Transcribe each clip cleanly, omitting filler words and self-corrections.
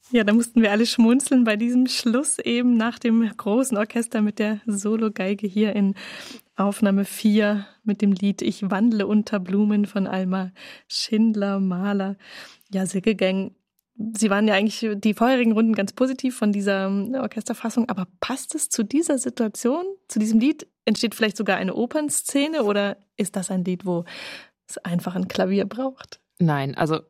Ja, da mussten wir alle schmunzeln bei diesem Schluss eben nach dem großen Orchester mit der Sologeige hier in Aufnahme 4 mit dem Lied Ich wandle unter Blumen von Alma Schindler-Mahler. Ja, Silke Gang, Sie waren ja eigentlich die vorherigen Runden ganz positiv von dieser Orchesterfassung, aber passt es zu dieser Situation, zu diesem Lied? Entsteht vielleicht sogar eine Opernszene oder ist das ein Lied, wo es einfach ein Klavier braucht? Nein, also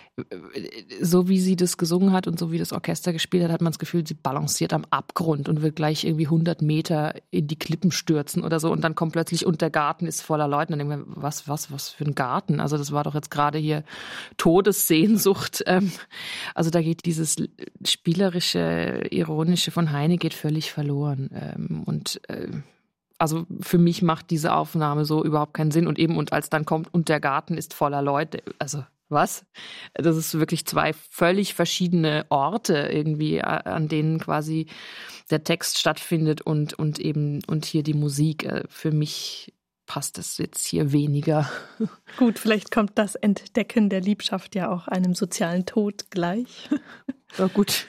so wie sie das gesungen hat und so wie das Orchester gespielt hat, hat man das Gefühl, sie balanciert am Abgrund und wird gleich irgendwie 100 Meter in die Klippen stürzen oder so und dann kommt plötzlich und der Garten ist voller Leute und dann denkt man, was für ein Garten? Also das war doch jetzt gerade hier Todessehnsucht. Also da geht dieses spielerische, ironische von Heine geht völlig verloren also für mich macht diese Aufnahme so überhaupt keinen Sinn und als dann kommt und der Garten ist voller Leute, also was? Das ist wirklich zwei völlig verschiedene Orte irgendwie, an denen quasi der Text stattfindet und hier die Musik. Für mich passt das jetzt hier weniger. Gut, vielleicht kommt das Entdecken der Liebschaft ja auch einem sozialen Tod gleich. Ja, gut.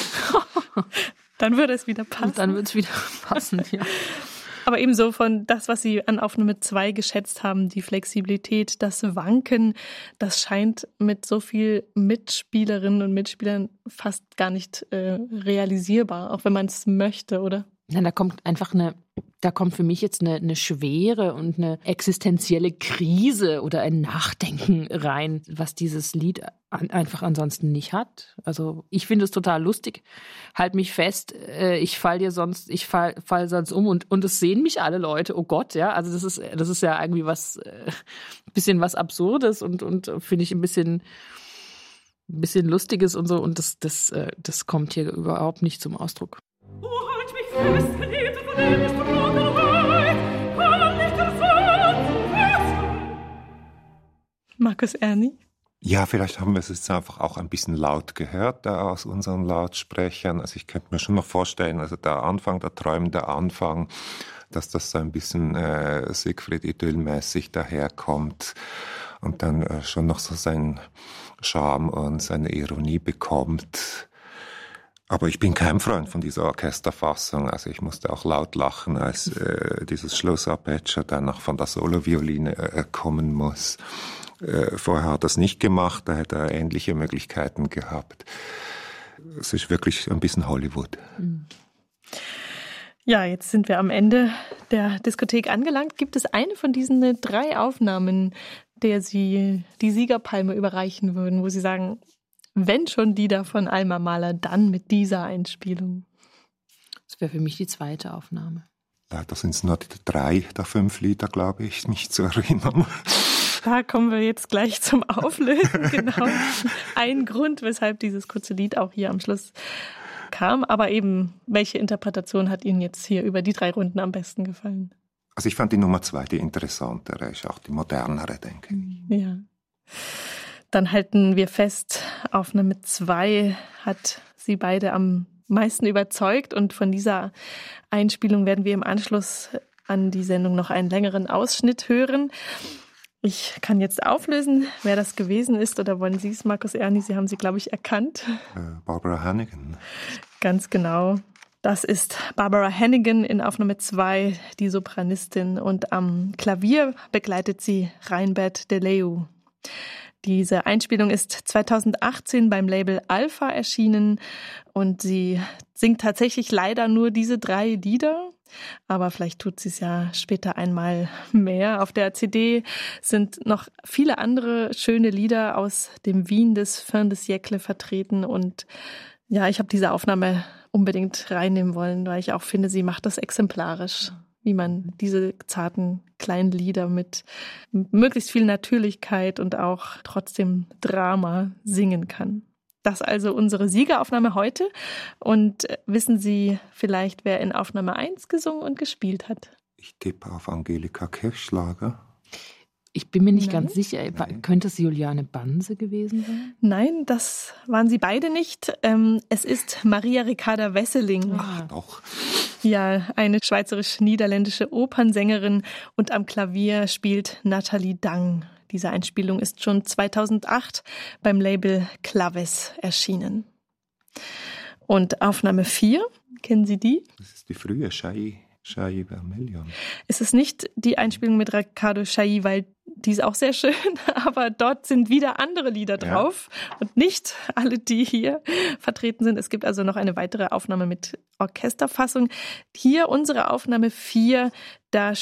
Dann würde es wieder passen. Und dann wird es wieder passen, ja. Aber ebenso von das, was Sie an Aufnahme 2 geschätzt haben, die Flexibilität, das Wanken, das scheint mit so viel Mitspielerinnen und Mitspielern fast gar nicht realisierbar, auch wenn man es möchte, oder? Ja, da kommt für mich jetzt eine Schwere und eine existenzielle Krise oder ein Nachdenken rein, was dieses Lied einfach ansonsten nicht hat. Also ich finde es total lustig. Halt mich fest, ich fall sonst um und es sehen mich alle Leute. Oh Gott, ja. Also das ist ja irgendwie was, bisschen was Absurdes und finde ich ein bisschen Lustiges und so. Und das kommt hier überhaupt nicht zum Ausdruck. Oh, halt mich fest, Geliebte, von dem ich Trockenheit, kann nicht das Herz. Markus Erni? Ja, vielleicht haben wir es jetzt einfach auch ein bisschen laut gehört da aus unseren Lautsprechern. Also ich könnte mir schon noch vorstellen, also der träumende Anfang, dass das so ein bisschen Siegfried-Idyll-mäßig daherkommt und dann schon noch so seinen Charme und seine Ironie bekommt. Aber ich bin kein Freund von dieser Orchesterfassung. Also ich musste auch laut lachen, als dieses Schlussarpeggio dann noch von der Solovioline kommen muss. Vorher hat er es nicht gemacht, da hätte er ähnliche Möglichkeiten gehabt. Es ist wirklich ein bisschen Hollywood. Ja, jetzt sind wir am Ende der Diskothek angelangt. Gibt es eine von diesen 3 Aufnahmen, der Sie die Siegerpalme überreichen würden, wo Sie sagen, wenn schon Lieder von Alma Mahler, dann mit dieser Einspielung? Das wäre für mich die zweite Aufnahme. Leider sind es nur 3 der 5 Lieder, glaube ich, mich zu erinnern. Da kommen wir jetzt gleich zum Auflösen, genau. Ein Grund, weshalb dieses kurze Lied auch hier am Schluss kam. Aber eben, welche Interpretation hat Ihnen jetzt hier über die 3 Runden am besten gefallen? Also ich fand die Nummer 2 die interessantere, ist auch die modernere, denke ich. Ja. Dann halten wir fest, Aufnahme 2 hat Sie beide am meisten überzeugt und von dieser Einspielung werden wir im Anschluss an die Sendung noch einen längeren Ausschnitt hören. Ich kann jetzt auflösen, wer das gewesen ist, oder wollen Sie es, Markus Erni? Sie haben sie, glaube ich, erkannt. Barbara Hannigan. Ganz genau. Das ist Barbara Hannigan in Aufnahme 2, die Sopranistin, und am Klavier begleitet sie Reinbert DeLeu. Diese Einspielung ist 2018 beim Label Alpha erschienen und sie singt tatsächlich leider nur diese 3 Lieder. Aber vielleicht tut sie es ja später einmal mehr. Auf der CD sind noch viele andere schöne Lieder aus dem Wien des Fin de siècle vertreten. Und ja, ich habe diese Aufnahme unbedingt reinnehmen wollen, weil ich auch finde, sie macht das exemplarisch, wie man diese zarten kleinen Lieder mit möglichst viel Natürlichkeit und auch trotzdem Drama singen kann. Das also unsere Siegeraufnahme heute. Und wissen Sie vielleicht, wer in Aufnahme 1 gesungen und gespielt hat? Ich tippe auf Angelika Kirchschlager. Ich bin mir nicht ganz sicher. Könnte es Juliane Banse gewesen sein? Nein, das waren sie beide nicht. Es ist Maria Ricarda Wesseling. Ach doch. Ja, eine schweizerisch-niederländische Opernsängerin, und am Klavier spielt Nathalie Dang. Diese Einspielung ist schon 2008 beim Label Claves erschienen. Und Aufnahme 4, kennen Sie die? Das ist die frühe Chailly Vermillion. Es ist nicht die Einspielung mit Riccardo Chailly, weil die ist auch sehr schön, aber dort sind wieder andere Lieder drauf und nicht alle, die hier vertreten sind. Es gibt also noch eine weitere Aufnahme mit Orchesterfassung. Hier unsere Aufnahme 4, da